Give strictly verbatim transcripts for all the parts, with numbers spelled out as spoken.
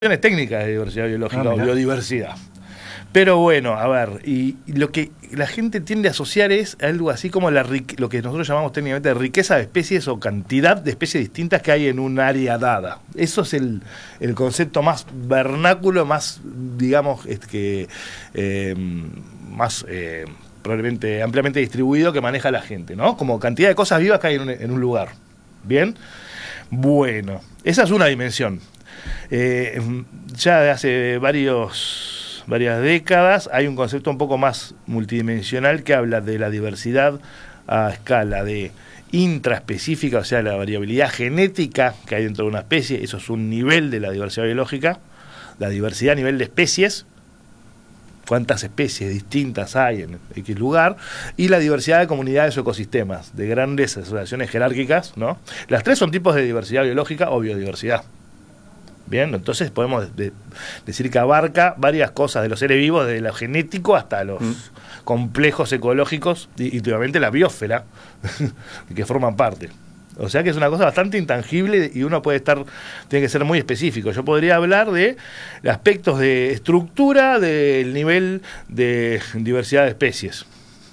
técnicas de diversidad biológica Ah, o biodiversidad. Pero bueno, a ver, y, y lo que la gente tiende a asociar es algo así como la lo que nosotros llamamos técnicamente riqueza de especies o cantidad de especies distintas que hay en un área dada. Eso es el, el concepto más vernáculo, más, digamos, es que eh, más eh, probablemente ampliamente distribuido que maneja la gente, ¿no? Como cantidad de cosas vivas que hay en un, en un lugar. ¿Bien? Bueno, esa es una dimensión. Eh, ya de hace varios, varias décadas hay un concepto un poco más multidimensional que habla de la diversidad a escala de intraespecífica, o sea, la variabilidad genética que hay dentro de una especie. Eso es un nivel de la diversidad biológica. La diversidad a nivel de especies, cuántas especies distintas hay en X lugar, y la diversidad de comunidades o ecosistemas, de grandes asociaciones jerárquicas, ¿no? Las tres son tipos de diversidad biológica o biodiversidad. Bien, entonces podemos de, decir que abarca varias cosas de los seres vivos, desde lo genético hasta los mm. complejos ecológicos y, y obviamente la biosfera, que forman parte. O sea que es una cosa bastante intangible y uno puede estar, tiene que ser muy específico. Yo podría hablar de aspectos de estructura del nivel de diversidad de especies.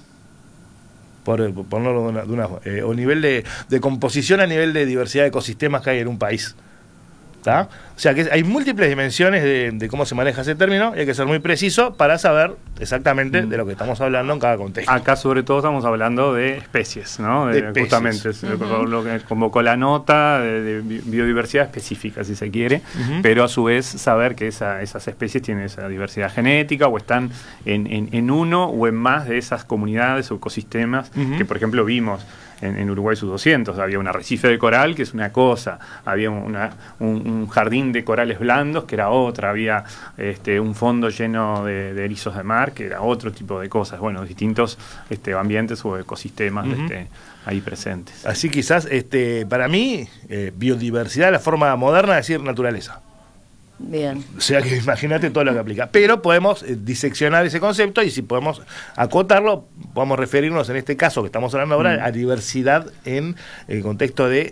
Por ponerlo de una, de una eh, o nivel de, de composición a nivel de diversidad de ecosistemas que hay en un país. ¿Tá? O sea que hay múltiples dimensiones de, de cómo se maneja ese término y hay que ser muy preciso para saber exactamente de lo que estamos hablando en cada contexto. Acá sobre todo estamos hablando de especies, ¿no? De, de especies. Justamente, uh-huh. lo que convocó la nota de, de biodiversidad específica, si se quiere, uh-huh. pero a su vez saber que esa, esas especies tienen esa diversidad genética o están en, en, en uno o en más de esas comunidades o ecosistemas uh-huh. que, por ejemplo, vimos en, en Uruguay Sub doscientos. Había un arrecife de coral, que es una cosa, había una, un, un jardín de corales blandos, que era otra, había este, un fondo lleno de, de erizos de mar, que era otro tipo de cosas. Bueno, distintos este, ambientes o ecosistemas uh-huh. este, ahí presentes. Así quizás, este, para mí, eh, biodiversidad es la forma moderna de decir naturaleza. Bien. O sea que imagínate todo lo que aplica. Pero podemos eh, diseccionar ese concepto y si podemos acotarlo, podemos referirnos en este caso que estamos hablando ahora mm. a diversidad en el contexto de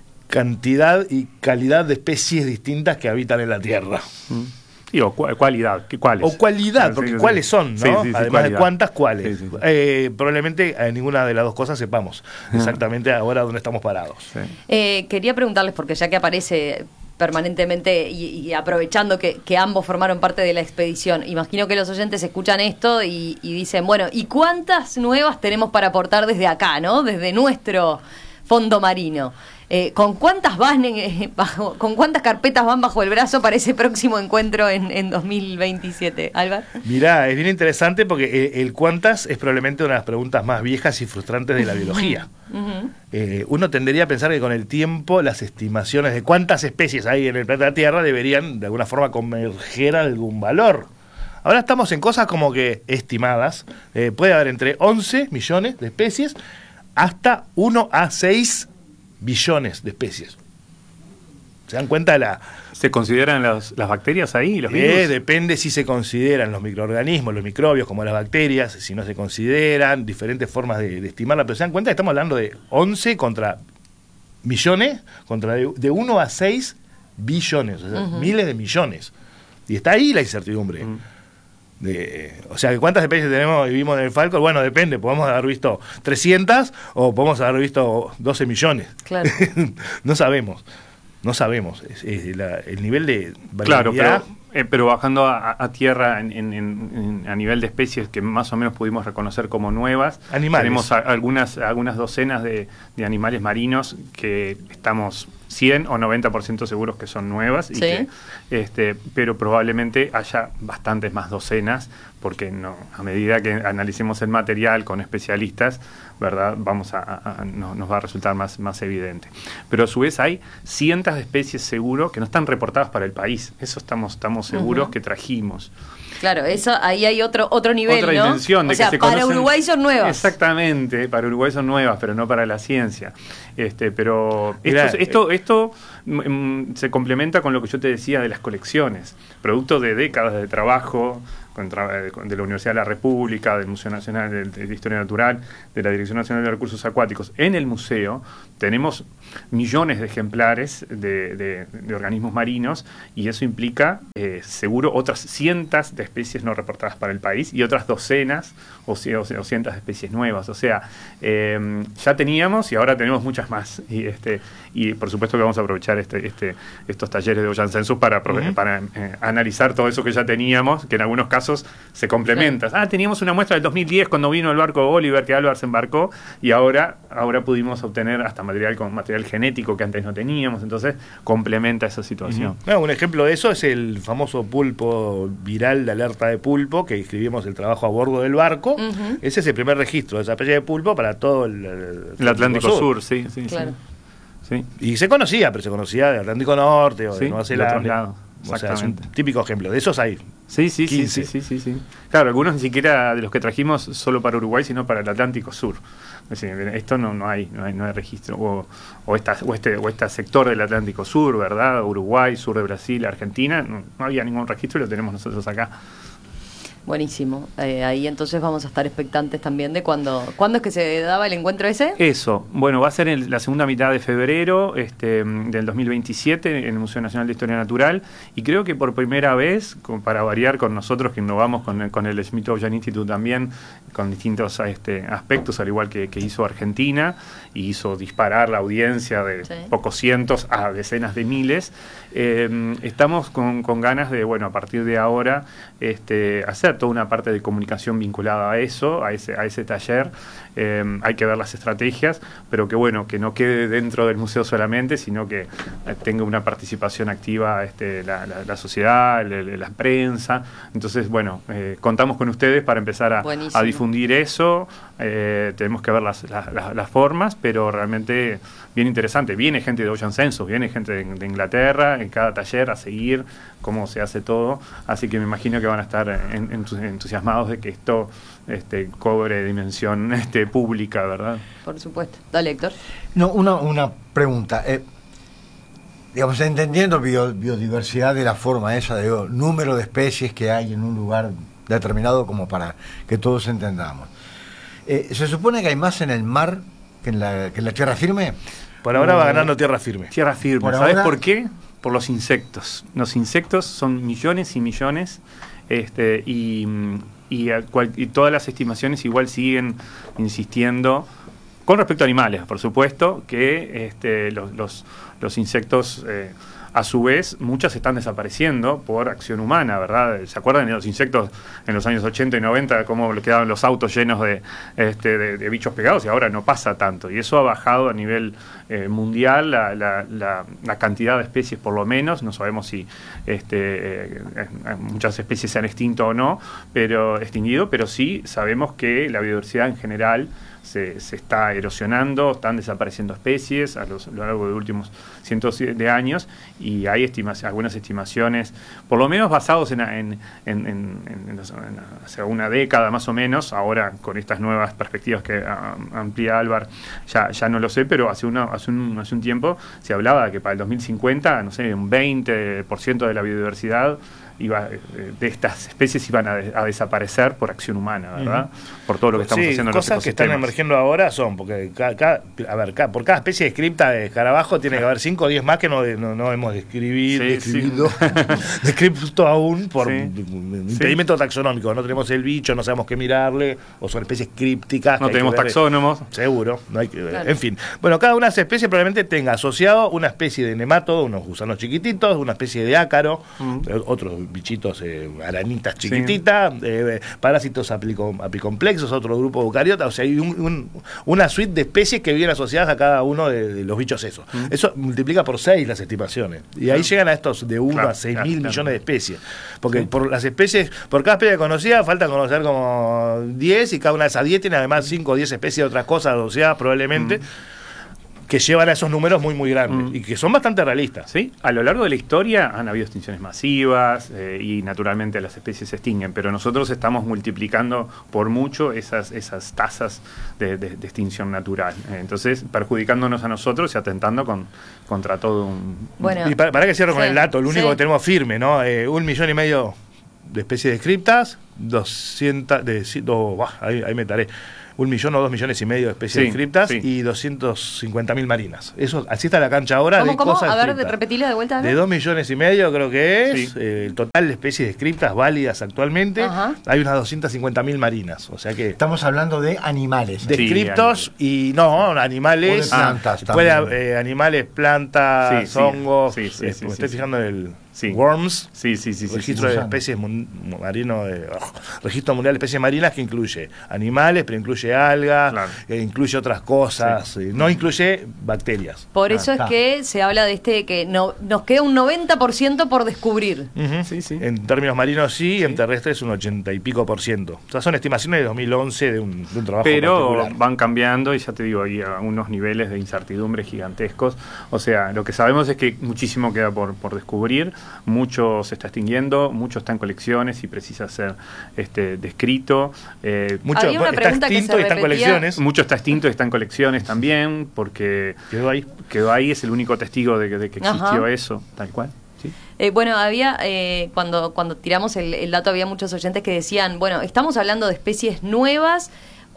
cantidad y calidad de especies distintas que habitan en la Tierra. Mm. Sí, o cu- cualidad, ¿cuáles? O cualidad, porque sí, sí, cuáles son, ¿no? Sí, sí, sí, además cualidad. de cuántas, cuáles. Sí, sí, sí. Eh, probablemente en ninguna de las dos cosas sepamos exactamente ahora dónde estamos parados. Sí. Eh, quería preguntarles, porque ya que aparece permanentemente y, y aprovechando que, que ambos formaron parte de la expedición, imagino que los oyentes escuchan esto y, y dicen, bueno, ¿y cuántas nuevas tenemos para aportar desde acá, ¿no? Desde nuestro fondo marino. Eh, ¿Con cuántas van eh, bajo, con cuántas carpetas van bajo el brazo para ese próximo encuentro en, en dos mil veintisiete, Álvaro? Mirá, es bien interesante porque el, el cuántas es probablemente una de las preguntas más viejas y frustrantes de la biología. Uh-huh. eh, uno tendería a pensar que con el tiempo las estimaciones de cuántas especies hay en el planeta Tierra deberían de alguna forma converger a algún valor. Ahora estamos en cosas como que estimadas, eh, puede haber entre once millones de especies hasta uno a seis billones de especies. ¿Se dan cuenta de la...? ¿Se consideran las, las bacterias ahí, los virus? Eh, depende si se consideran los microorganismos, los microbios, como las bacterias, si no se consideran, diferentes formas de, de estimarla, pero se dan cuenta que estamos hablando de once contra millones, contra de, de uno a seis billones, o sea, uh-huh. miles de millones. Y está ahí la incertidumbre. Uh-huh. De, o sea, ¿cuántas especies tenemos y vimos en el Falcon? Bueno, depende, podemos haber visto trescientas o podemos haber visto doce millones. Claro. No sabemos, no sabemos. Es, es la, el nivel de variabilidad. Claro, pero, eh, pero bajando a, a tierra en, en, en, a nivel de especies que más o menos pudimos reconocer como nuevas, animales. Tenemos a, algunas, algunas docenas de, de animales marinos que estamos cien o noventa por ciento seguros que son nuevas, y ¿sí? que, este, pero probablemente haya bastantes más docenas, porque no, a medida que analicemos el material con especialistas, ¿verdad? Vamos a, a, a no, nos va a resultar más, más evidente. Pero a su vez hay cientos de especies seguro que no están reportadas para el país. Eso estamos, estamos seguros uh-huh. que trajimos. Claro, eso ahí hay otro otro nivel, Otra ¿no? dimensión de o sea, que se para conocen... Uruguay son nuevas. Exactamente, para Uruguay son nuevas, pero no para la ciencia. Este, pero esto, Mirá, esto, esto mm, se complementa con lo que yo te decía de las colecciones, producto de décadas de trabajo de la Universidad de la República, del Museo Nacional de Historia Natural, de la Dirección Nacional de Recursos Acuáticos. En el museo tenemos millones de ejemplares de, de, de organismos marinos, y eso implica eh, seguro otras cientos de especies no reportadas para el país y otras docenas o, o, o cientos de especies nuevas. O sea, eh, ya teníamos y ahora tenemos muchas más. Y, este, y por supuesto que vamos a aprovechar este, este, estos talleres de Ocean Census para, uh-huh. para eh, analizar todo eso que ya teníamos, que en algunos casos se complementan. Sí. Ah, teníamos una muestra del dos mil diez cuando vino el barco Oliver, que Álvaro se embarcó, y ahora, ahora pudimos obtener hasta material con material genético que antes no teníamos, entonces complementa esa situación. Uh-huh. Bueno, un ejemplo de eso es el famoso pulpo viral de alerta de pulpo, que escribimos el trabajo a bordo del barco. Uh-huh. Ese es el primer registro de esa especie de pulpo para todo el, el, el Atlántico Sur. Sur, sí, sí, claro. sí. Sí. Y se conocía, pero se conocía del Atlántico Norte o sí, de Nueva Zelanda. O sea, es un típico ejemplo. De esos hay sí, sí, sí, sí, sí, sí, sí. Claro, algunos ni siquiera de los que trajimos solo para Uruguay, sino para el Atlántico Sur. Es decir, esto no, no hay, no hay, no hay registro. O, o, esta, o este, o este sector del Atlántico Sur, ¿verdad? Uruguay, sur de Brasil, Argentina, no, no había ningún registro y lo tenemos nosotros acá. Buenísimo. Eh, ahí entonces vamos a estar expectantes también de cuándo, ¿cuándo es que se daba el encuentro ese? Eso. Bueno, va a ser en la segunda mitad de febrero este, del dos mil veintisiete en el Museo Nacional de Historia Natural, y creo que por primera vez, para variar con nosotros que innovamos con, con el Smith Ocean Institute también, con distintos este, aspectos, al igual que, que hizo Argentina, y hizo disparar la audiencia de sí. pocos cientos a decenas de miles. Eh, estamos con, con ganas de, bueno, a partir de ahora, este, hacer toda una parte de comunicación vinculada a eso, a ese, a ese taller. Eh, hay que ver las estrategias, pero que bueno, que no quede dentro del museo solamente, sino que eh, tenga una participación activa este, la, la, la sociedad, la, la prensa. Entonces, bueno, eh, contamos con ustedes para empezar a, a difundir eso. Eh, tenemos que ver las, las, las formas, pero realmente bien interesante. Viene gente de Ocean Census, viene gente de, de Inglaterra en cada taller a seguir cómo se hace todo, así que me imagino que van a estar en, en, entusiasmados de que esto este, cobre dimensión este, pública, ¿verdad? Por supuesto. Dale, Héctor. No, una, una pregunta. Eh, digamos, entendiendo bio, biodiversidad de la forma esa, de número de especies que hay en un lugar determinado como para que todos entendamos. Eh, ¿Se supone que hay más en el mar que en la, que en la tierra firme? Por ahora va ganando tierra firme. Tierra firme. ¿Por ¿Sabes ahora? por qué? Por los insectos. Los insectos son millones y millones, este, y, y, a cual, y todas las estimaciones igual siguen insistiendo, con respecto a animales, por supuesto, que este, los, los, los insectos... Eh, a su vez, muchas están desapareciendo por acción humana, ¿verdad? ¿Se acuerdan de los insectos en los años ochenta y noventa, cómo quedaban los autos llenos de, este, de, de bichos pegados? Y ahora no pasa tanto. Y eso ha bajado a nivel eh, mundial la, la, la, la cantidad de especies, por lo menos. No sabemos si este, eh, muchas especies se han extinto o no, pero extinguido, pero sí sabemos que la biodiversidad en general Se, se está erosionando, están desapareciendo especies a, los, a lo largo de los últimos cientos de años, y hay estimaciones, algunas estimaciones, por lo menos basados en, en, en, en, en, los, en hace una década más o menos. Ahora con estas nuevas perspectivas que a, amplía Álvaro, ya, ya no lo sé, pero hace, una, hace, un, hace un tiempo se hablaba de que para el dos mil cincuenta, no sé, un veinte por ciento de la biodiversidad iba, de estas especies iban a, a desaparecer por acción humana, ¿verdad? Uh-huh. Por todo lo que estamos sí, haciendo en los ecosistemas. Cosas que están emergiendo ahora son, porque cada, cada, a ver, cada, por cada especie descripta de escarabajo tiene que haber cinco o diez más que no, no, no hemos describido, sí, describido, sí. descrito aún por sí. impedimento sí. taxonómico. No tenemos el bicho, no sabemos qué mirarle, o son especies crípticas. No tenemos taxónomos. Seguro, no hay que ver. Claro. En fin, bueno, cada una de esas especies probablemente tenga asociado una especie de nemátodo, unos gusanos chiquititos, una especie de ácaro, uh-huh. otros bichitos, eh, aranitas chiquititas, sí. eh, parásitos aplicom, apicomplexos, otro grupo de eucariotas. O sea, hay un, un, una suite de especies que vienen asociadas a cada uno de, de los bichos esos. Uh-huh. Eso multiplica por seis las estimaciones. Y ahí uh-huh. llegan a estos de uno claro, a seis claro, mil claro. millones de especies. Porque sí. por las especies, por cada especie conocida, falta conocer como diez, y cada una de esas diez tiene además cinco o diez especies de otras cosas asociadas probablemente. Uh-huh. que llevan a esos números muy, muy grandes mm. y que son bastante realistas. Sí, a lo largo de la historia han habido extinciones masivas eh, y naturalmente las especies se extinguen, pero nosotros estamos multiplicando por mucho esas, esas tasas de, de, de extinción natural. Eh, entonces, perjudicándonos a nosotros y atentando con, contra todo un... Bueno, y para, para que cierro sí, con el dato, el único sí. que tenemos firme, ¿no? Eh, un millón y medio de especies descriptas, doscientos, de, do, bah, ahí, ahí me taré. Un millón o dos millones y medio de especies sí, descriptas sí. y doscientos cincuenta mil marinas. Eso, así está la cancha ahora ¿Cómo, de cómo? cosas A ver, descritas. repetilo de vuelta. De dos millones y medio creo que es, sí. eh, el total de especies descritas válidas actualmente. Ajá. Hay unas doscientas cincuenta mil marinas. O sea que estamos hablando de animales. Descriptos sí, y no, animales. O de plantas ah, puede, eh, animales, plantas, sí, hongos. Sí, sí, eh, sí, me sí, estoy sí. fijando en el... Sí. Worms, sí, sí, sí, registro sí, sí, de especies marinos, de, oh, registro mundial de especies marinas que incluye animales, pero incluye algas, claro. eh, incluye otras cosas, sí. eh, no incluye bacterias. Por eso ah, es que se habla de este que no, nos queda un noventa por ciento por descubrir. Uh-huh. Sí, sí. En términos marinos sí, sí, en terrestres un ochenta y pico por ciento. O sea, son estimaciones de dos mil once de un, de un trabajo pero particular. Van cambiando y ya te digo, hay a unos niveles de incertidumbre gigantescos. O sea, lo que sabemos es que muchísimo queda por, por descubrir, mucho se está extinguiendo, mucho está en colecciones y precisa ser este, descrito. Eh, mucho está extinto y está en colecciones. Mucho está extinto y está en colecciones también, porque quedó ahí. Quedó ahí, es el único testigo de, de que existió Ajá. eso, tal cual. ¿Sí? Eh, bueno, había, eh, cuando, cuando tiramos el, el dato, había muchos oyentes que decían, bueno, estamos hablando de especies nuevas,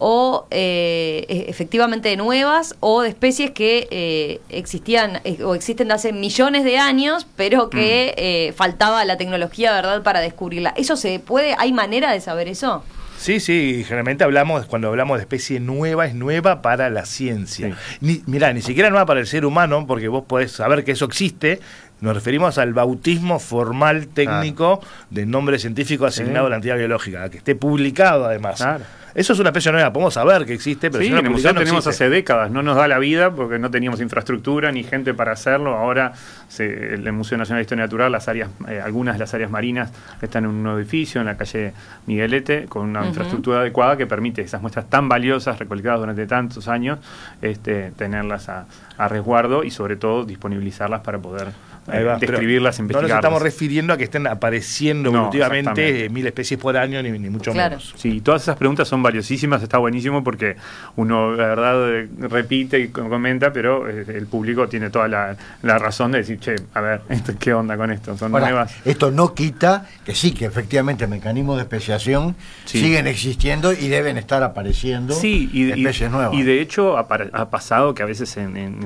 o eh, efectivamente nuevas, o de especies que eh, existían eh, o existen hace millones de años, pero que mm. eh, faltaba la tecnología, ¿verdad?, para descubrirla. ¿Eso se puede? ¿Hay manera de saber eso? Sí, sí, generalmente hablamos, cuando hablamos de especie nueva, es nueva para la ciencia. Sí. Ni, mirá, ni siquiera nueva para el ser humano, porque vos podés saber que eso existe. Nos referimos al bautismo formal técnico claro. del nombre científico asignado sí. a la entidad biológica, a que esté publicado además. Claro. Eso es una especie nueva, podemos saber que existe, pero sí, si no en el museo no tenemos existe. Hace décadas, no nos da la vida porque no teníamos infraestructura ni gente para hacerlo. Ahora se, el Museo Nacional de Historia Natural, las áreas, eh, algunas de las áreas marinas están en un nuevo edificio en la calle Miguelete con una uh-huh. infraestructura adecuada que permite esas muestras tan valiosas recolectadas durante tantos años, este, tenerlas a, a resguardo y sobre todo disponibilizarlas para poder eh, va, describirlas, investigarlas. No nos estamos refiriendo a que estén apareciendo no, evolutivamente mil especies por año ni, ni mucho claro. menos. Sí, todas esas preguntas son valiosísimas, está buenísimo porque uno, la verdad, repite y comenta, pero el público tiene toda la, la razón de decir, che, a ver, ¿qué onda con esto? Son Ahora, nuevas. Esto no quita que sí, que efectivamente mecanismos de especiación sí. siguen existiendo y deben estar apareciendo sí, y, especies y, nuevas. Y de hecho ha, ha pasado que a veces en, en,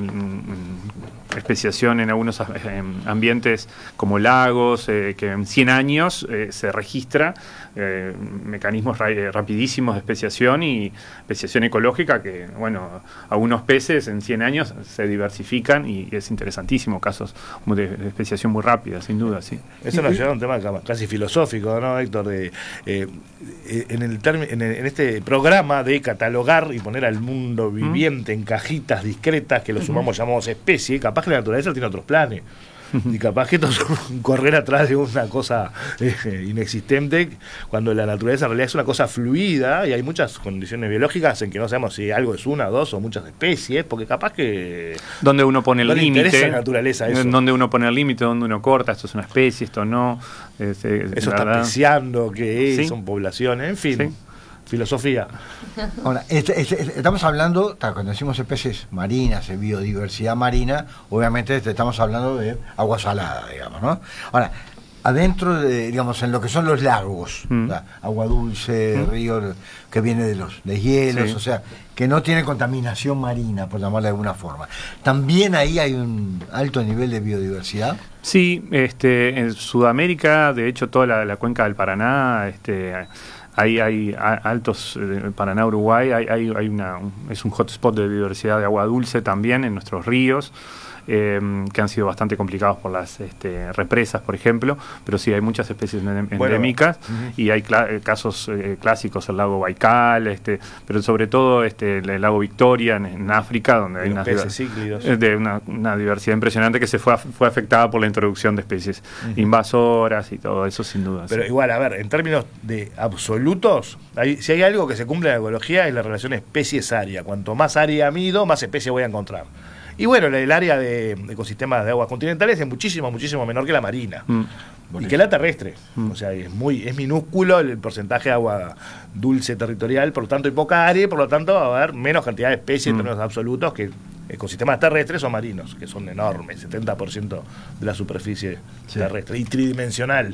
en especiación en algunos en ambientes como lagos, eh, que en cien años eh, se registra eh, mecanismos ra rapidísimos de especiación y especiación ecológica que, bueno, algunos peces en cien años se diversifican y es interesantísimo, casos de, de especiación muy rápida, sin duda, sí. Eso nos lleva a un tema casi filosófico, ¿no, Héctor? De, eh, en, el en, el, en este programa de catalogar y poner al mundo viviente ¿Mm? en cajitas discretas que los humanos llamamos especie, capaz que la naturaleza tiene otros planes. Y capaz que esto es correr atrás de una cosa eh, inexistente, cuando la naturaleza en realidad es una cosa fluida y hay muchas condiciones biológicas en que no sabemos si algo es una, dos o muchas especies, porque capaz que... Donde uno pone el no límite. La naturaleza eso. Donde uno pone el límite, donde uno corta, esto es una especie, esto no. Es, es, eso está verdad. especiando, que es, ¿Sí? son poblaciones, en fin. ¿Sí? Filosofía. Ahora, este, este, estamos hablando, cuando decimos especies marinas, de biodiversidad marina, obviamente estamos hablando de agua salada, digamos, ¿no? Ahora, adentro de, digamos, en lo que son los lagos, mm. o sea, agua dulce, mm. río que viene de los deshielos, sí. o sea, que no tiene contaminación marina, por llamarla de alguna forma. ¿También ahí hay un alto nivel de biodiversidad? Sí, este, en Sudamérica, de hecho, toda la, la cuenca del Paraná, este... Hay, hay altos, eh, Paraná, Uruguay, hay, hay, hay una, es un hotspot de biodiversidad de agua dulce también en nuestros ríos, eh, que han sido bastante complicados por las este, represas, por ejemplo, pero sí hay muchas especies endémicas bueno, uh-huh. y hay casos eh, clásicos, el lago Baikal, este, pero sobre todo este, el lago Victoria en, en África, donde hay una, de una, una diversidad impresionante que se fue, fue afectada por la introducción de especies uh-huh. invasoras y todo eso, sin duda. Pero sí. igual, a ver, en términos de absolutos, hay, si hay algo que se cumple en la ecología es la relación especies-área. Cuanto más área mido, más especies voy a encontrar. Y bueno, el área de ecosistemas de aguas continentales es muchísimo, muchísimo menor que la marina. Mm. Y que la terrestre. Mm. O sea, es muy es minúsculo el porcentaje de agua dulce territorial, por lo tanto hay poca área, y por lo tanto va a haber menos cantidad de especies mm. en términos absolutos que ecosistemas terrestres o marinos, que son enormes, setenta por ciento de la superficie sí. terrestre, y tridimensional.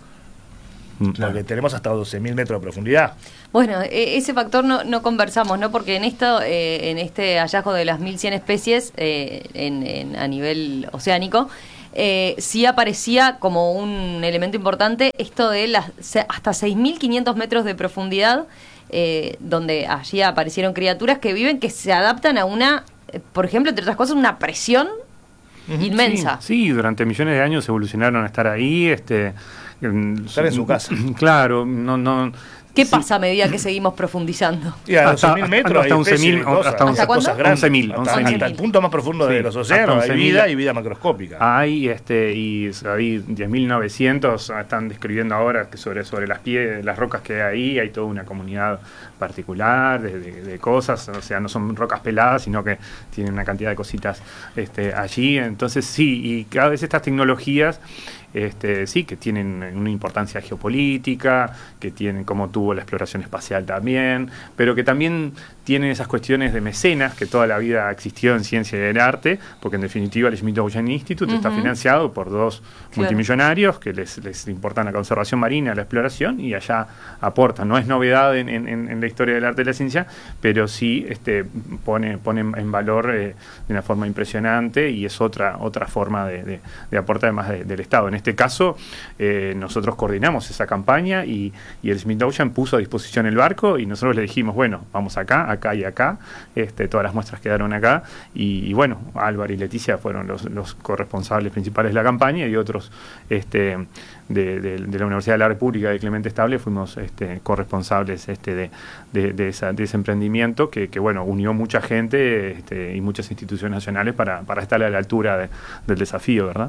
Porque claro. tenemos hasta doce mil metros de profundidad. Bueno, ese factor no, no conversamos, ¿no? Porque en esto, eh, en este hallazgo de las mil cien especies eh, en, en, a nivel oceánico, eh, sí aparecía como un elemento importante esto de las hasta seis mil quinientos metros de profundidad, eh, donde allí aparecieron criaturas que viven, que se adaptan a una, por ejemplo, entre otras cosas, una presión uh-huh. inmensa. Sí, sí, durante millones de años evolucionaron a estar ahí, este... estar en su casa. Claro, no, no. ¿Qué sí. pasa a medida que seguimos profundizando? Y a doce mil metros, hasta once mil, hasta once mil, hasta, hasta el punto más profundo sí, de los océanos hay vida y vida macroscópica. Hay, este, y hay diez mil novecientos están describiendo ahora que sobre sobre las pie, las rocas que hay ahí, hay toda una comunidad particular de, de, de cosas, o sea, no son rocas peladas, sino que tienen una cantidad de cositas este, allí. Entonces sí, y cada vez estas tecnologías Este, sí, que tienen una importancia geopolítica, que tienen, como tuvo la exploración espacial también, pero que también tienen esas cuestiones de mecenas que toda la vida existió en ciencia y en arte, porque en definitiva el Smithsonian Institute uh-huh. está financiado por dos claro. multimillonarios que les, les importan la conservación marina, la exploración, y allá aportan. No es novedad en, en, en la historia del arte y la ciencia, pero sí este, pone, pone en valor eh, de una forma impresionante, y es otra, otra forma de, de, de aporte además de, del Estado. En este caso, eh, nosotros coordinamos esa campaña y, y el Smithsonian puso a disposición el barco y nosotros le dijimos, bueno, vamos acá, acá y acá, este, todas las muestras quedaron acá, y, y bueno, Álvaro y Leticia fueron los, los corresponsables principales de la campaña, y otros este, de, de, de la Universidad de la República de Clemente Estable fuimos este, corresponsables este, de, de, de, esa, de ese emprendimiento que, que bueno, unió mucha gente este, y muchas instituciones nacionales para, para estar a la altura de, del desafío, ¿verdad?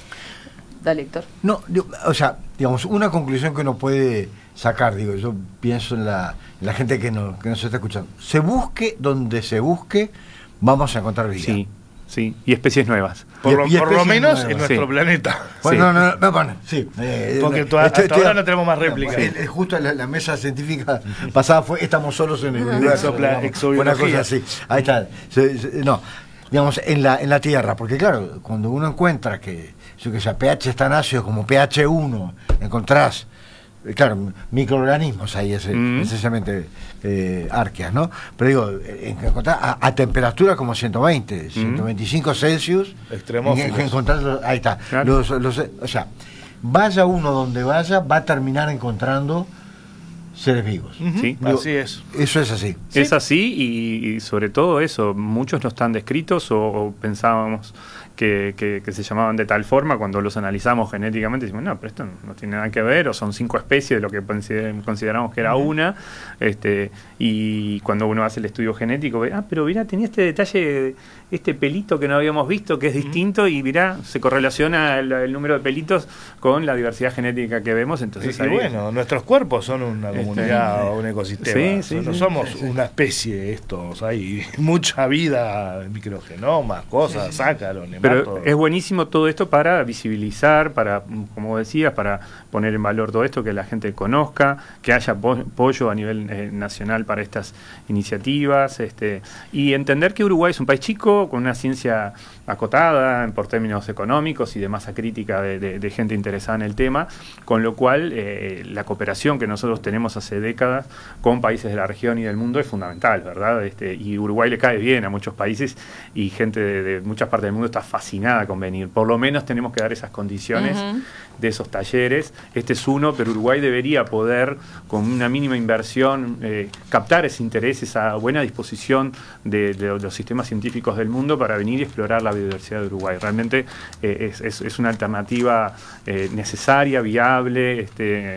Dale, Héctor. No, yo, o sea, digamos, una conclusión que uno puede sacar, digo, yo pienso en la, en la gente que, no, que nos está escuchando. Se busque donde se busque, vamos a encontrar vida. Sí, sí, y especies nuevas. Por, lo, por lo menos nuevas. En nuestro sí. planeta. Bueno, sí. no, no, no, bueno, sí. Eh, Porque toda, estoy, hasta estoy, ahora no tenemos más réplicas. No, eh, justo la, la mesa científica pasada fue, estamos solos en el universo. Fue una cosa así. Ahí está. Se, se, no, digamos, en la, en la Tierra, porque claro, cuando uno encuentra que yo que sea, pH tan ácido como pH uno, encontrás, claro, microorganismos ahí, ese, mm. esencialmente eh, arqueas, ¿no? Pero digo, encontrás a, a temperatura como ciento veinte, mm. ciento veinticinco Celsius, extremófilos. Encontrás, ahí está. Claro. Los, los, o sea, vaya uno donde vaya, va a terminar encontrando seres vivos. Uh-huh. Sí, digo, así es. Eso es así. Es ¿sí? así y, y sobre todo eso, muchos no están descritos o, o pensábamos que, que, que se llamaban de tal forma, cuando los analizamos genéticamente decimos, no, pero esto no tiene nada que ver, o son cinco especies de lo que consideramos que era uh-huh. una, este, y cuando uno hace el estudio genético, ve, ah, pero mirá, tenía este detalle, este pelito que no habíamos visto, que es uh-huh. distinto, y mirá, se correlaciona el, el número de pelitos con la diversidad genética que vemos, entonces y, ahí, y bueno, nuestros cuerpos son una comunidad o un ecosistema, sí, sí, no sí, somos sí, una especie estos, hay mucha vida, microgenomas, cosas, sí, ácaros, pero es buenísimo todo esto para visibilizar, para, como decías, para poner en valor todo esto, que la gente conozca, que haya apoyo a nivel eh, nacional para estas iniciativas, este, y entender que Uruguay es un país chico, con una ciencia acotada por términos económicos y de masa crítica de, de, de gente interesada en el tema, con lo cual eh, la cooperación que nosotros tenemos hace décadas con países de la región y del mundo es fundamental, ¿verdad? Este, y Uruguay le cae bien a muchos países y gente de, de muchas partes del mundo está fascinada con venir. Por lo menos tenemos que dar esas condiciones uh-huh. de esos talleres. Este es uno, pero Uruguay debería poder, con una mínima inversión, eh, captar ese interés, esa buena disposición de, de los sistemas científicos del mundo para venir y explorar la biodiversidad de Uruguay. Realmente eh, es, es, es una alternativa eh, necesaria, viable, este,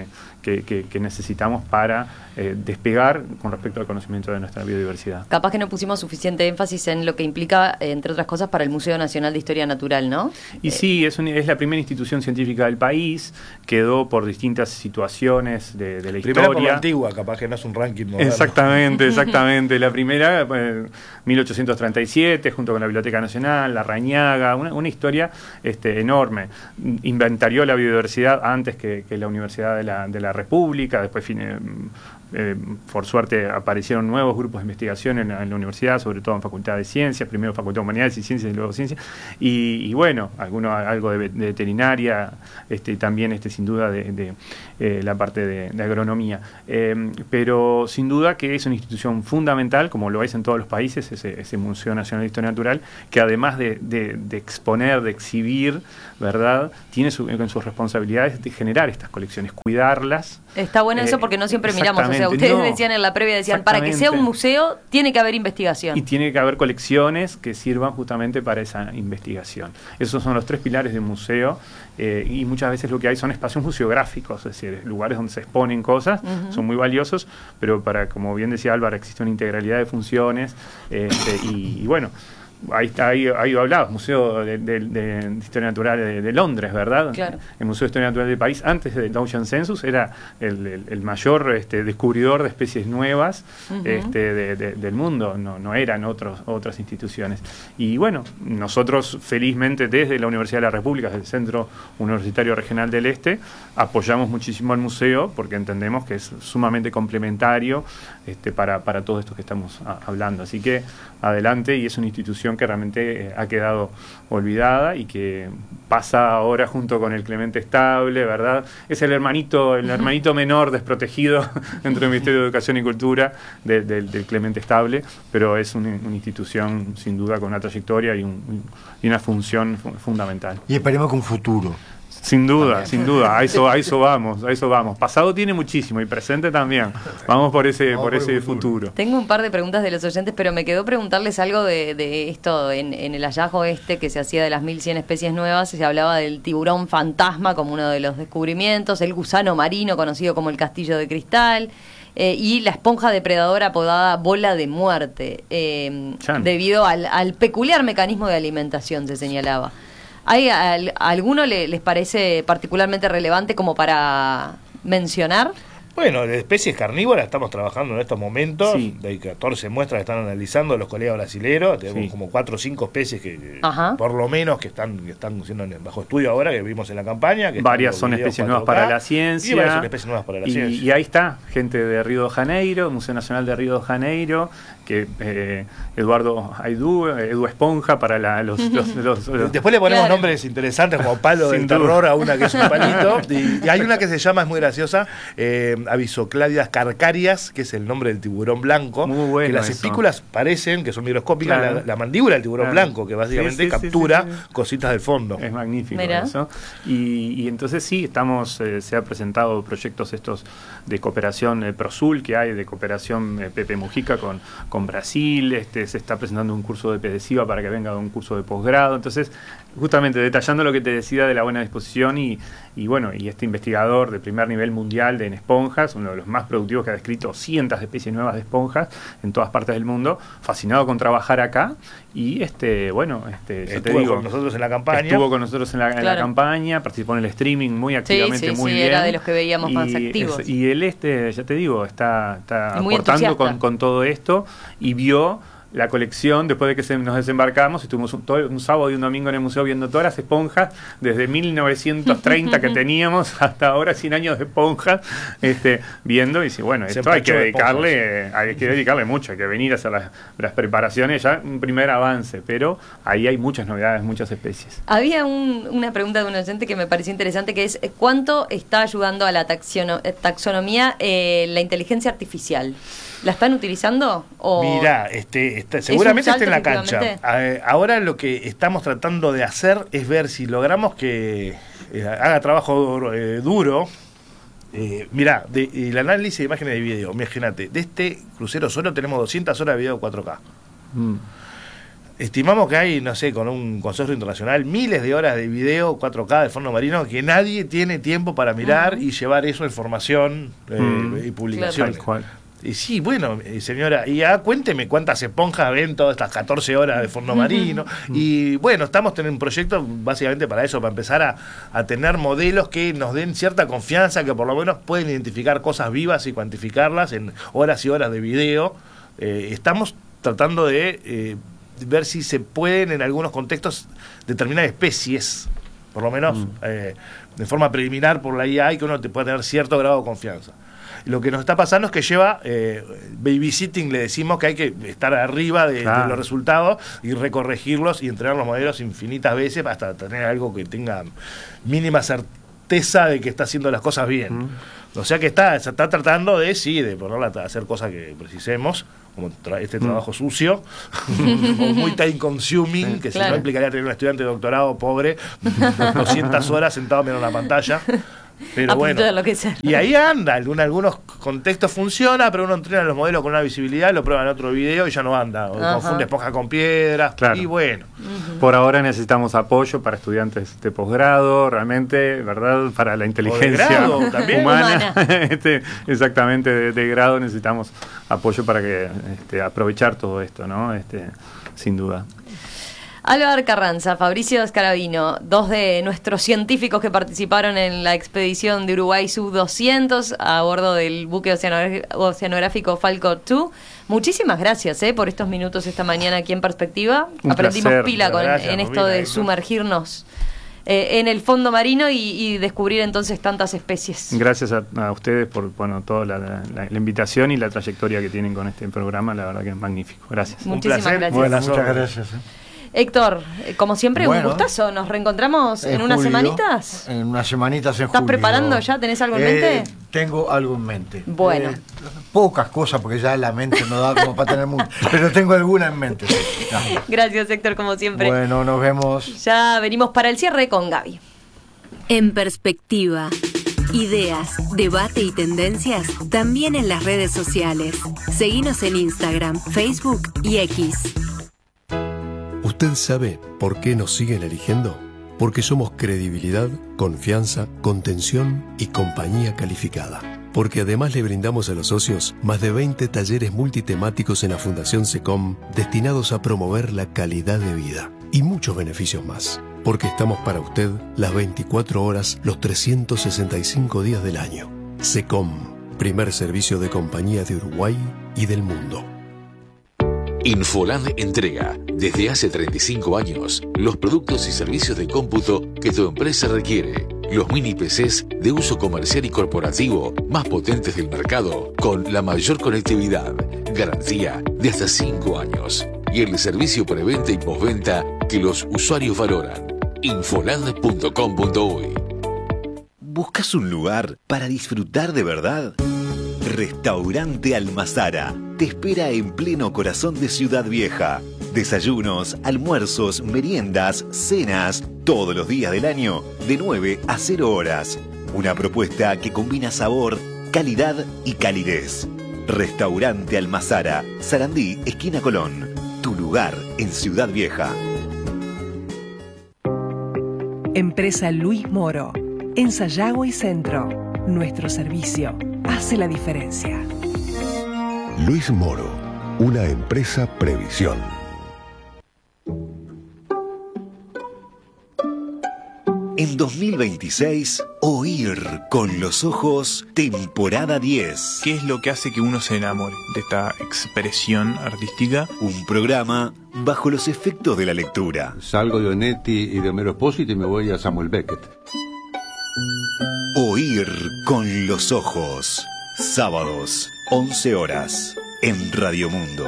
que, que, que necesitamos para eh, despegar con respecto al conocimiento de nuestra biodiversidad. Capaz que no pusimos suficiente énfasis en lo que implica, entre otras cosas, para el Museo Nacional de Historia Natural, ¿no? Y eh. sí, es, un, es la primera institución científica del país, quedó por distintas situaciones de, de la primera historia. Por la antigua, capaz que no es un ranking moderno. Exactamente, exactamente. La primera, eh, mil ochocientos treinta y siete, junto con la Biblioteca Nacional, la Rañaga, una, una historia este, enorme. Inventarió la biodiversidad antes que, que la Universidad de la, de la República, después eh, eh, por suerte aparecieron nuevos grupos de investigación en, en la universidad, sobre todo en Facultad de Ciencias, primero Facultad de Humanidades y Ciencias y luego Ciencias, y, y bueno, alguno, algo de, de veterinaria, este, también este, sin duda de, de eh, la parte de, de agronomía. Eh, pero sin duda que es una institución fundamental, como lo es en todos los países, ese, ese Museo Nacional de Historia Natural, que además de, de, de exponer, de exhibir, ¿verdad?, tiene su, en sus responsabilidades de generar estas colecciones, cuidarlas. Está bueno eh, eso porque no siempre miramos, o sea, ustedes no, decían en la previa, decían, para que sea un museo tiene que haber investigación. Y tiene que haber colecciones que sirvan justamente para esa investigación. Esos son los tres pilares de un museo, eh, y muchas veces lo que hay son espacios museográficos, es decir, lugares donde se exponen cosas, uh-huh. son muy valiosos, pero para, como bien decía Álvaro, existe una integralidad de funciones, este, y, y bueno, ahí está, ahí, ahí hablabas, Museo de, de, de Historia Natural de, de Londres, ¿verdad? Claro. El Museo de Historia Natural del país, antes del Ocean Census, era el, el, el mayor este, descubridor de especies nuevas uh-huh. este, de, de, del mundo, no, no eran otros, otras instituciones. Y bueno, nosotros felizmente desde la Universidad de la República, desde el Centro Universitario Regional del Este, apoyamos muchísimo al museo porque entendemos que es sumamente complementario este, para, para todo esto que estamos a, hablando. Así que adelante, y es una institución que realmente eh, ha quedado olvidada y que pasa ahora junto con el Clemente Estable, ¿verdad? Es el hermanito, el hermanito menor desprotegido dentro del Ministerio de Educación y Cultura de, de, del Clemente Estable, pero es un, una institución sin duda con una trayectoria y, un, y una función fundamental. Y esperemos que un futuro. Sin duda, también. sin duda, a eso, a eso vamos, a eso vamos. Pasado tiene muchísimo y presente también. Vamos por ese, vamos por ese futuro. futuro. Tengo un par de preguntas de los oyentes, pero me quedó preguntarles algo de, de esto, en, en el hallazgo este que se hacía de las mil cien especies nuevas, se hablaba del tiburón fantasma como uno de los descubrimientos, el gusano marino conocido como el castillo de cristal, eh, y la esponja depredadora apodada bola de muerte, eh, debido al, al peculiar mecanismo de alimentación, se señalaba. ¿Hay a, a alguno le, les parece particularmente relevante como para mencionar? Bueno, de especies carnívoras estamos trabajando en estos momentos. Sí. Hay catorce muestras que están analizando los colegas brasileros. Tenemos sí. como cuatro o cinco especies que, Ajá. por lo menos, que están que están siendo bajo estudio ahora, que vimos en la campaña. Que varias son especies nuevas para la ciencia. Y varias son especies nuevas para la y, ciencia. Y ahí está, gente de Río de Janeiro, Museo Nacional de Río de Janeiro, que eh, Eduardo Aidú, Edu Esponja para la, los, los, los, los... Después le ponemos claro. nombres interesantes como Palo del Terror a una que es un palito. Y, y hay una que se llama, es muy graciosa, eh, Avisocladias carcarias, que es el nombre del tiburón blanco. Muy bueno que las eso. espículas parecen, que son microscópicas, claro. la, la mandíbula del tiburón claro. blanco, que básicamente sí, sí, captura sí, sí, sí. cositas del fondo. Es magnífico Mirá. eso. Y, y entonces sí, estamos eh, se ha presentado proyectos estos de cooperación eh, Prosul que hay, de cooperación eh, Pepe Mujica con, con Brasil, este, se está presentando un curso de PEDESIVA para que venga de un curso de posgrado. Entonces, justamente detallando lo que te decía de la buena disposición y, y bueno, y este investigador de primer nivel mundial de en esponjas, uno de los más productivos que ha descrito cientos de especies nuevas de esponjas en todas partes del mundo, fascinado con trabajar acá y este, bueno, este, yo estuvo te digo, con nosotros en la campaña. Estuvo con nosotros en la, en claro. la campaña, participó en el streaming muy activamente, sí, sí, muy sí, bien. Era de los que veíamos y, más activos. Es, y él, este, ya te digo, está, está muy aportando con, con todo esto y vio la colección, después de que se, nos desembarcamos, estuvimos un, todo, un sábado y un domingo en el museo viendo todas las esponjas, desde mil novecientos treinta que teníamos hasta ahora, cien años de esponjas, este, viendo, y dice, bueno, esto hay que dedicarle, hay que dedicarle mucho, hay que venir a hacer las, las preparaciones, ya un primer avance, pero ahí hay muchas novedades, muchas especies. Había un, una pregunta de un oyente que me pareció interesante, que es, ¿cuánto está ayudando a la taxono, taxonomía eh, la inteligencia artificial? ¿La están utilizando? O Mirá, este, este, seguramente salto, está en la cancha. Eh, ahora lo que estamos tratando de hacer es ver si logramos que eh, haga trabajo eh, duro. Eh, mirá, de, el análisis de imágenes de video, imagínate, de este crucero solo tenemos doscientas horas de video cuatro K. Mm. Estimamos que hay, no sé, con un consorcio internacional, miles de horas de video cuatro K del fondo marino que nadie tiene tiempo para mirar uh-huh. y llevar eso en formación eh, mm. y publicaciones. Claro. Y sí, bueno, señora, y ya cuénteme cuántas esponjas ven todas estas catorce horas de fondo marino. Uh-huh. Y bueno, estamos teniendo un proyecto básicamente para eso, para empezar a, a tener modelos que nos den cierta confianza, que por lo menos pueden identificar cosas vivas y cuantificarlas en horas y horas de video. Eh, estamos tratando de eh, ver si se pueden en algunos contextos determinar especies, por lo menos uh-huh. eh, de forma preliminar por la I A, y que uno te pueda tener cierto grado de confianza. Lo que nos está pasando es que lleva eh, babysitting, le decimos que hay que estar arriba de, claro. de los resultados y recorregirlos y entrenar los modelos infinitas veces hasta tener algo que tenga mínima certeza de que está haciendo las cosas bien. Mm. O sea que está, se está tratando de, sí, de ponerla a hacer cosas que precisemos, como tra- este mm. trabajo sucio, o muy time consuming, que claro. si no implicaría tener un estudiante de doctorado pobre, doscientas horas sentado mirando una pantalla. Pero bueno, y ahí anda, en algunos contextos funciona, pero uno entrena los modelos con una visibilidad, lo prueba en otro video y ya no anda, o Ajá. confunde esponja con piedras, claro. y bueno. Uh-huh. Por ahora necesitamos apoyo para estudiantes de posgrado, realmente, ¿verdad? Para la inteligencia grado, ¿también? humana, este, exactamente, de, de grado necesitamos apoyo para que este, aprovechar todo esto, ¿no? Este, sin duda. Álvaro Carranza, Fabricio Scarabino, dos de nuestros científicos que participaron en la expedición de Uruguay Sub doscientos a bordo del buque oceanogr- oceanográfico Falco dos. Muchísimas gracias eh, por estos minutos esta mañana aquí en Perspectiva. Un Aprendimos placer. pila con, Gracias, en esto Rubina, de ¿no? sumergirnos eh, en el fondo marino y, y descubrir entonces tantas especies. Gracias a, a ustedes por bueno toda la, la, la invitación y la trayectoria que tienen con este programa, la verdad que es magnífico. Gracias. Muchísimas Un placer. gracias. Bueno, muchas gracias. ¿eh? Héctor, como siempre, bueno, un gustazo. ¿Nos reencontramos en, en unas julio, semanitas? En unas semanitas en ¿Estás julio. preparando ya? ¿Tenés algo en eh, mente? Tengo algo en mente. Bueno. Eh, pocas cosas, porque ya la mente no da como para tener mucho. Pero tengo alguna en mente. Sí. Gracias, Héctor, como siempre. Bueno, nos vemos. Ya venimos para el cierre con Gaby. En Perspectiva. Ideas, debate y tendencias también en las redes sociales. Seguinos en Instagram, Facebook y X. ¿Usted sabe por qué nos siguen eligiendo? Porque somos credibilidad, confianza, contención y compañía calificada. Porque además le brindamos a los socios más de veinte talleres multitemáticos en la Fundación SECOM destinados a promover la calidad de vida. Y muchos beneficios más. Porque estamos para usted las veinticuatro horas, los trescientos sesenta y cinco días del año. SECOM, primer servicio de compañía de Uruguay y del mundo. Infoland entrega, desde hace treinta y cinco años, los productos y servicios de cómputo que tu empresa requiere. Los mini P Cs de uso comercial y corporativo más potentes del mercado, con la mayor conectividad, garantía de hasta cinco años. Y el servicio preventa y postventa que los usuarios valoran. Infoland punto com punto uy. ¿Buscas un lugar para disfrutar de verdad? Restaurante Almazara te espera en pleno corazón de Ciudad Vieja. Desayunos, almuerzos, meriendas, cenas, todos los días del año, de nueve a cero horas. Una propuesta que combina sabor, calidad y calidez. Restaurante Almazara, Sarandí, esquina Colón. Tu lugar en Ciudad Vieja. Empresa Luis Moro, en Sayago y Centro. Nuestro servicio hace la diferencia. Luis Moro, una empresa Previsión. En dos mil veintiséis, Oír con los ojos, temporada diez. ¿Qué es lo que hace que uno se enamore de esta expresión artística? Un programa bajo los efectos de la lectura. Salgo de Onetti y de Homero Espósito y me voy a Samuel Beckett. Oír con los ojos. Sábados, once horas, en Radio Mundo.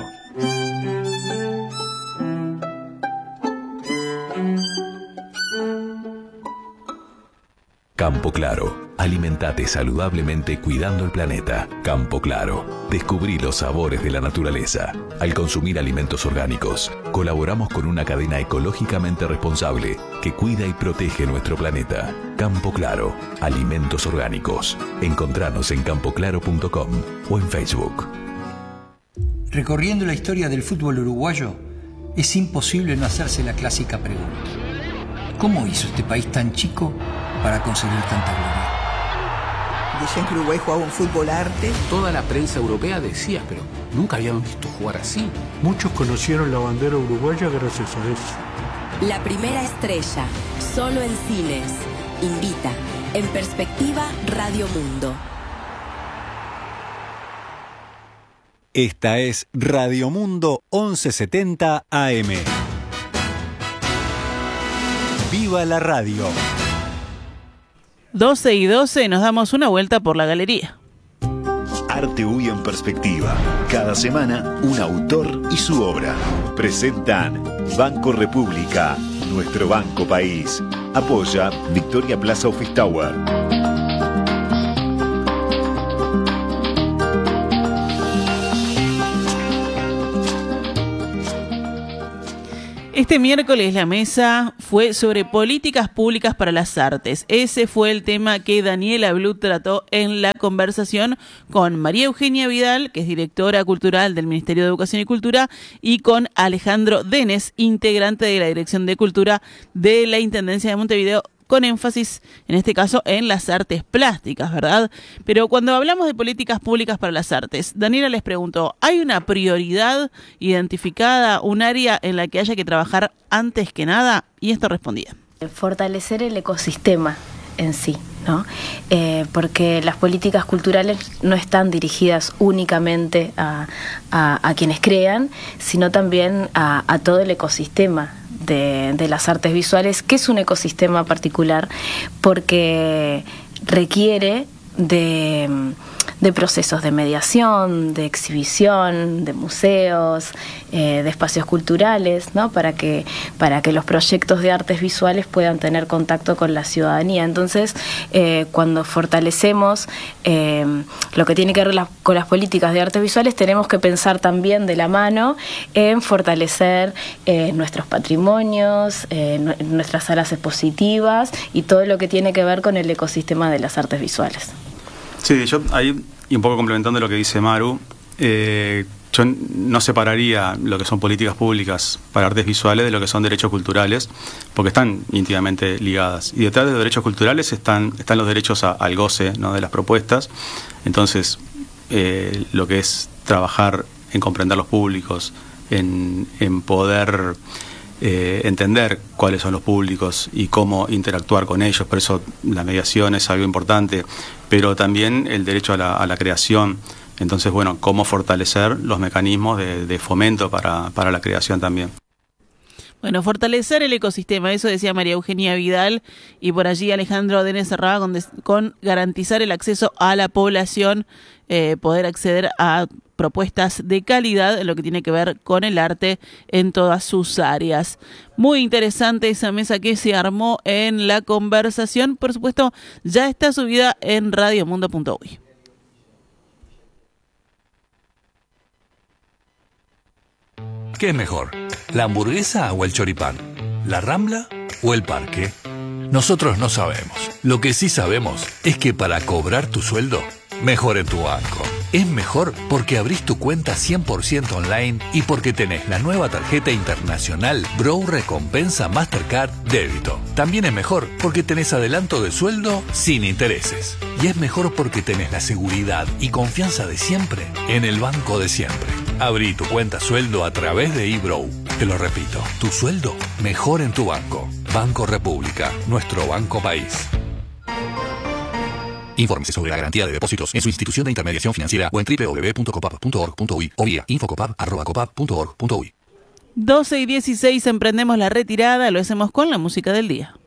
Campo Claro. Alimentate saludablemente cuidando el planeta. Campo Claro. Descubrí los sabores de la naturaleza. Al consumir alimentos orgánicos, colaboramos con una cadena ecológicamente responsable que cuida y protege nuestro planeta. Campo Claro. Alimentos orgánicos. Encontranos en campo claro punto com o en Facebook. Recorriendo la historia del fútbol uruguayo, es imposible no hacerse la clásica pregunta: ¿cómo hizo este país tan chico para conseguir tanta gloria? Decían que Uruguay jugaba un fútbol arte. Toda la prensa europea decía, pero nunca habíamos visto jugar así. Muchos conocieron la bandera uruguaya gracias a eso. La primera estrella, solo en cines. Invita. En Perspectiva, Radio Mundo. Esta es Radio Mundo once setenta A M. ¡Viva la radio! doce y doce, nos damos una vuelta por la galería. Arte U Y en Perspectiva. Cada semana, un autor y su obra. Presentan Banco República, nuestro banco país. Apoya Victoria Plaza Office Tower. Este miércoles la mesa fue sobre políticas públicas para las artes. Ese fue el tema que Daniela Blut trató en la conversación con María Eugenia Vidal, que es directora cultural del Ministerio de Educación y Cultura, y con Alejandro Denes, integrante de la Dirección de Cultura de la Intendencia de Montevideo, con énfasis, en este caso, en las artes plásticas, ¿verdad? Pero cuando hablamos de políticas públicas para las artes, Daniela les preguntó, ¿hay una prioridad identificada, un área en la que haya que trabajar antes que nada? Y esto respondía. Fortalecer el ecosistema en sí, ¿no? Eh, porque las políticas culturales no están dirigidas únicamente a, a, a quienes crean, sino también a, a todo el ecosistema De, de las artes visuales, que es un ecosistema particular porque requiere de, de procesos de mediación, de exhibición, de museos, eh, de espacios culturales, ¿no? Para que, para que los proyectos de artes visuales puedan tener contacto con la ciudadanía. Entonces, eh, cuando fortalecemos eh, lo que tiene que ver la, con las políticas de artes visuales, tenemos que pensar también de la mano en fortalecer eh, nuestros patrimonios, eh, nuestras salas expositivas y todo lo que tiene que ver con el ecosistema de las artes visuales. Sí, yo ahí, y un poco complementando lo que dice Maru, eh, yo no separaría lo que son políticas públicas para artes visuales de lo que son derechos culturales, porque están íntimamente ligadas. Y detrás de los derechos culturales están, están los derechos a, al goce, ¿no?, de las propuestas. Entonces, eh, lo que es trabajar en comprender los públicos, en, en poder eh, entender cuáles son los públicos y cómo interactuar con ellos. Por eso la mediación es algo importante, pero también el derecho a la, a la creación. Entonces, bueno, cómo fortalecer los mecanismos de, de fomento para, para la creación también. Bueno, fortalecer el ecosistema, eso decía María Eugenia Vidal, y por allí Alejandro Denes cerraba con, des, con garantizar el acceso a la población, eh, poder acceder a propuestas de calidad en lo que tiene que ver con el arte en todas sus áreas. Muy interesante esa mesa que se armó en la conversación. Por supuesto, ya está subida en radiomundo punto uy. ¿Qué es mejor? ¿La hamburguesa o el choripán? ¿La Rambla o el parque? Nosotros no sabemos. Lo que sí sabemos es que para cobrar tu sueldo, mejor en tu banco. Es mejor porque abrís tu cuenta cien por ciento online y porque tenés la nueva tarjeta internacional Brow Recompensa Mastercard Débito. También es mejor porque tenés adelanto de sueldo sin intereses. Y es mejor porque tenés la seguridad y confianza de siempre en el banco de siempre. Abrí tu cuenta sueldo a través de eBrow. Te lo repito, tu sueldo mejor en tu banco. Banco República, nuestro banco país. Infórmese sobre la garantía de depósitos en su institución de intermediación financiera o en doble u doble u doble u punto copap punto org punto uy o vía infocopap arroba copap punto org punto uy. doce y dieciséis, emprendemos la retirada, lo hacemos con la música del día.